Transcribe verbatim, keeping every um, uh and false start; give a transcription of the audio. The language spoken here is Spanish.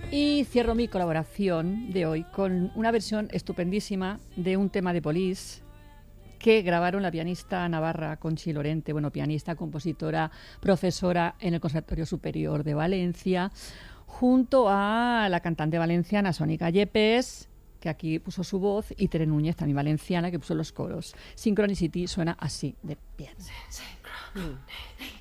Y cierro mi colaboración de hoy con una versión estupendísima de un tema de Police que grabaron la pianista navarra Conchi Lorente, bueno, pianista, compositora, profesora en el Conservatorio Superior de Valencia, junto a la cantante valenciana Sónica Yepes, que aquí puso su voz, y Tere Núñez, también valenciana, que puso los coros. Synchronicity suena así de bien. Synchronicity.